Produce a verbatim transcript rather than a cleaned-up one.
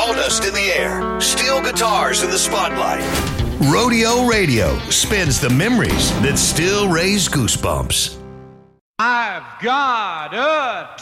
sawdust in the air, steel guitars in the spotlight. Rodeo Radio spins the memories that still raise goosebumps. I've got a